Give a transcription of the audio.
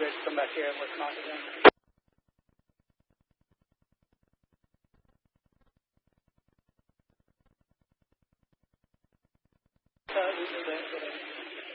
guys come back here in Wisconsin then. We do that.